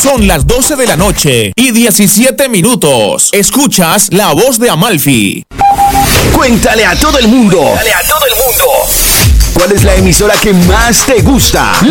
Son las 12 de la noche y 17 minutos. Escuchas La Voz de Amalfi. Cuéntale a todo el mundo. ¿Cuál es la emisora que más te gusta?